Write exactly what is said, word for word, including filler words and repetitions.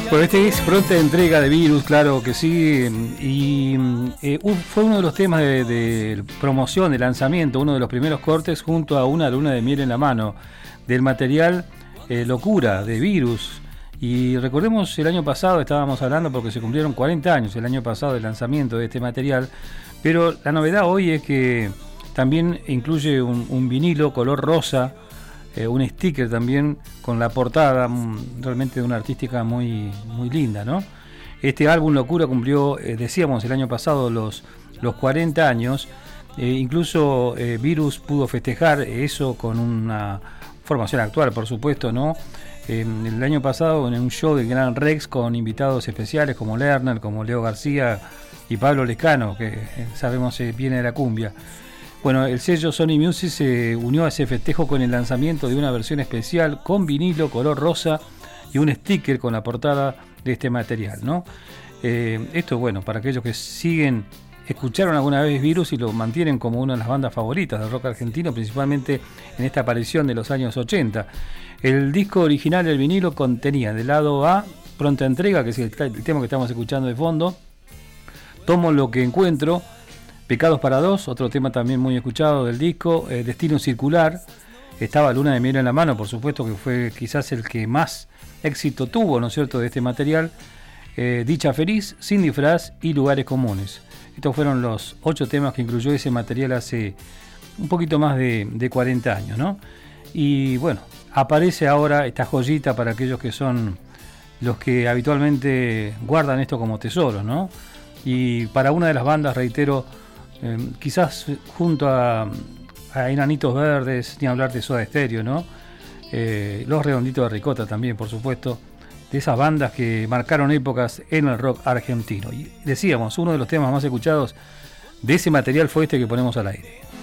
Bueno, este es pronta entrega de Virus, claro que sí, y eh, fue uno de los temas de, de promoción, de lanzamiento, uno de los primeros cortes junto a Una luna de miel en la mano, del material eh, Locura, de Virus. Y recordemos, el año pasado estábamos hablando porque se cumplieron cuarenta años el año pasado del lanzamiento de este material, pero la novedad hoy es que también incluye un, un vinilo color rosa, Eh, un sticker también con la portada realmente de una artística muy, muy linda, ¿no? Este álbum Locura cumplió, eh, decíamos, el año pasado los, los cuarenta años, eh, incluso eh, Virus pudo festejar eso con una formación actual, por supuesto, ¿no? Eh, el año pasado en un show del Gran Rex con invitados especiales como Lerner, como Leo García y Pablo Lescano, que eh, sabemos eh, viene de la cumbia. Bueno, el sello Sony Music se unió a ese festejo con el lanzamiento de una versión especial con vinilo color rosa y un sticker con la portada de este material, ¿no? Eh, esto, bueno, para aquellos que siguen, escucharon alguna vez Virus y lo mantienen como una de las bandas favoritas del rock argentino, principalmente en esta aparición de los años ochenta. El disco original, el vinilo, contenía del lado A, Pronta Entrega, que es el, el tema que estamos escuchando de fondo, Tomo lo que encuentro, Pecados para dos, otro tema también muy escuchado del disco, eh, Destino Circular, estaba Luna de miel en la mano, por supuesto que fue quizás el que más éxito tuvo, ¿no es cierto?, de este material, eh, Dicha Feliz, Sin Disfraz y Lugares Comunes. Estos fueron los ocho temas que incluyó ese material hace un poquito más de, de cuarenta años, ¿no? Y bueno, aparece ahora esta joyita para aquellos que son los que habitualmente guardan esto como tesoro, ¿no? Y para una de las bandas, reitero, Eh, quizás junto a, a Enanitos Verdes, ni hablar de Soda Stereo, ¿no? Eh, Los Redonditos de Ricota también, por supuesto, de esas bandas que marcaron épocas en el rock argentino. Y decíamos, uno de los temas más escuchados de ese material fue este que ponemos al aire.